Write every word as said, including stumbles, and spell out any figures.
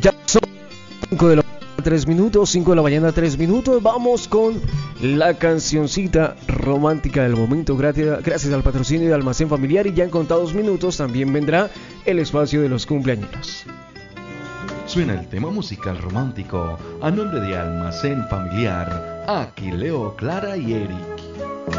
Ya son cinco de la mañana, tres minutos, cinco de la mañana, tres minutos. Vamos con la cancioncita romántica del momento. Gracias, gracias al patrocinio de Almacén Familiar. Y ya en contados minutos también vendrá el espacio de los cumpleaños. Suena el tema musical romántico a nombre de Almacén Familiar. Aquí Leo, Clara y Eric.